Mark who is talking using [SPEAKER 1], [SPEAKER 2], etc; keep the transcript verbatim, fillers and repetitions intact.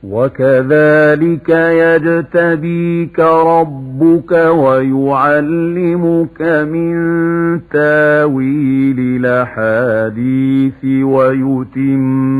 [SPEAKER 1] وكذلك يجتبيك ربك ويعلمك من تاويل الأحاديث ويتم